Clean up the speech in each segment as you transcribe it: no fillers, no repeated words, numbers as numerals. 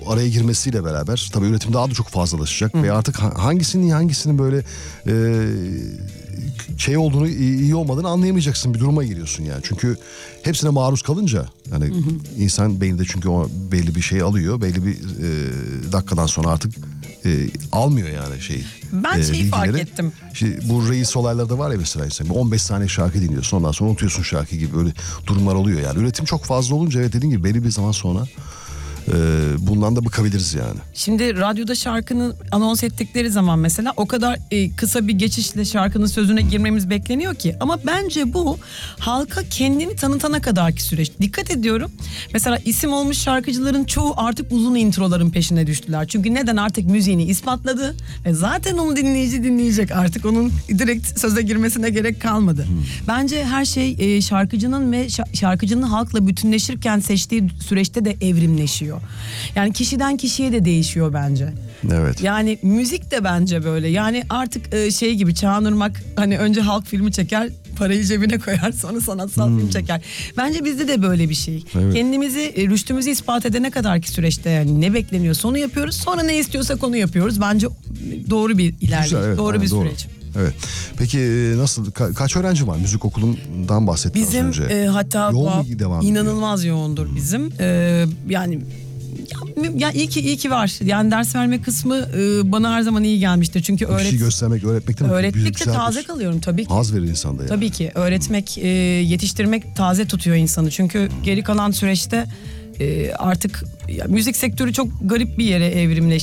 araya girmesiyle beraber tabii üretim daha da çok fazlalaşacak ve artık hangisinin böyle şey olduğunu, iyi olmadığını anlayamayacaksın bir duruma giriyorsun yani. Çünkü hepsine maruz kalınca hani insan beyninde çünkü o belli bir şey alıyor. Belli bir dakikadan sonra artık almıyor yani şeyi. Ben şeyi fark ettim. İşte bu reis olaylarda var ya mesela 15 saniye şarkı dinliyorsun, ondan sonra unutuyorsun şarkı gibi böyle durumlar oluyor yani. Üretim çok fazla olunca evet dediğin gibi belli bir zaman sonra bundan da bıkabiliriz yani. Şimdi radyoda şarkını anons ettikleri zaman mesela o kadar kısa bir geçişle şarkının sözüne girmemiz bekleniyor ki. Ama bence bu halka kendini tanıtana kadarki süreç. Dikkat ediyorum. Mesela isim olmuş şarkıcıların çoğu artık uzun introların peşine düştüler. Çünkü neden? Artık müziğini ispatladı ve zaten onu dinleyici dinleyecek. Artık onun direkt söze girmesine gerek kalmadı. Bence her şey şarkıcının ve şarkıcının halkla bütünleşirken seçtiği süreçte de evrimleşiyor. Yani kişiden kişiye de değişiyor bence. Evet. Yani müzik de bence böyle. Yani artık şey gibi Çağınırmak hani önce halk filmi çeker, parayı cebine koyar, sonra sanatsal film çeker. Bence bizde de böyle bir şey. Evet. Kendimizi, rüştümüzü ispat edene kadarki süreçte yani ne bekleniyorsa onu yapıyoruz. Sonra ne istiyorsak onu yapıyoruz. Bence doğru bir ilerleyiş, evet, doğru bir süreç. Evet. Peki nasıl kaç öğrenci var? Müzik okulundan bahsettin az önce. Bizim hatta devam inanılmaz yoğundur bizim. Yani ya iyi ki var. Yani ders verme kısmı bana her zaman iyi gelmiştir. Çünkü bir şey göstermek, öğretmekte mi? Öğrettikçe taze kalıyorum tabii ki. Haz verir insanda yani. Tabii ki. Öğretmek, yetiştirmek taze tutuyor insanı. Çünkü geri kalan süreçte artık müzik sektörü çok garip bir yere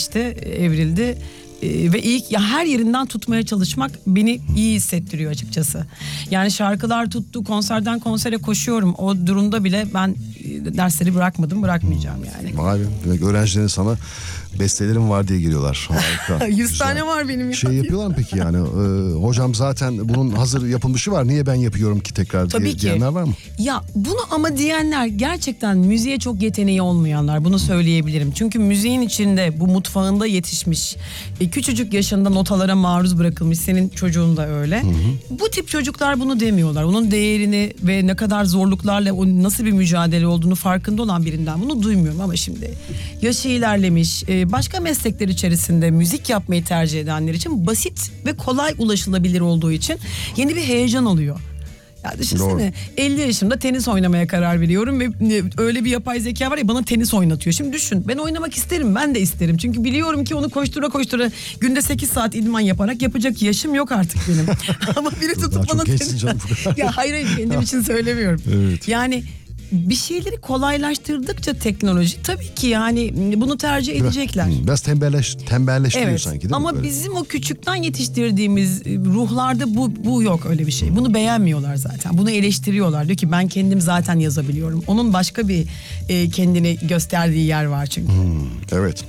evrildi. Ve her yerinden tutmaya çalışmak beni iyi hissettiriyor açıkçası. Yani şarkılar tuttu, konserden konsere koşuyorum. O durumda bile ben dersleri bırakmayacağım yani. Vay be. Demek öğrencilerin sana bestelerim var diye geliyorlar. Harika. 100 tane var benim. Şey yapıyorlar mı peki yani? Hocam zaten bunun hazır yapılmışı var. Niye ben yapıyorum ki tekrar diyenler var mı? Ya bunu ama diyenler gerçekten müziğe çok yeteneği olmayanlar. Bunu söyleyebilirim. Çünkü müziğin içinde bu mutfağında yetişmiş, küçücük yaşında notalara maruz bırakılmış, senin çocuğun da öyle. Bu tip çocuklar bunu demiyorlar. Onun değerini ve ne kadar zorluklarla o nasıl bir mücadele olduğunu farkında olan birinden bunu duymuyorum. Ama şimdi yaşı ilerlemiş, başka meslekler içerisinde müzik yapmayı tercih edenler için basit ve kolay ulaşılabilir olduğu için yeni bir heyecan oluyor. Ya düşünsene, doğru. 50 yaşımda tenis oynamaya karar veriyorum ve öyle bir yapay zeka var ya bana tenis oynatıyor. Şimdi düşün, ben oynamak isterim, ben de isterim. Çünkü biliyorum ki onu koştura günde 8 saat idman yaparak yapacak yaşım yok artık benim. Ama biri tutup bana tenis... Ya hayır kendim için söylemiyorum. Evet. Yani bir şeyleri kolaylaştırdıkça teknoloji tabii ki yani bunu tercih edecekler. Biraz tembelleştiriyor evet, sanki değil mi? Ama böyle? Bizim o küçükten yetiştirdiğimiz ruhlarda bu yok öyle bir şey. Bunu beğenmiyorlar zaten. Bunu eleştiriyorlar. Diyor ki ben kendim zaten yazabiliyorum. Onun başka bir kendini gösterdiği yer var çünkü. Evet.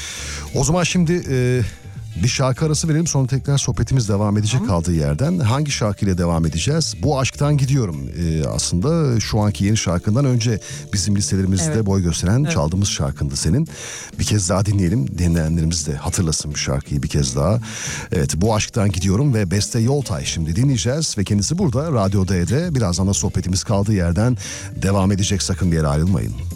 O zaman şimdi... bir şarkı arası verelim, sonra tekrar sohbetimiz devam edecek kaldığı yerden. Hangi şarkıyla devam edeceğiz? Bu aşktan gidiyorum. Aslında şu anki yeni şarkından önce bizim listelerimizde boy gösteren çaldığımız şarkındı senin. Bir kez daha dinleyelim. Dinleyenlerimiz de hatırlasın bu şarkıyı bir kez daha. Evet, bu aşktan gidiyorum ve Beste Yoltay şimdi dinleyeceğiz ve kendisi burada Radyo D'de. Birazdan da sohbetimiz kaldığı yerden devam edecek. Sakın bir yere ayrılmayın.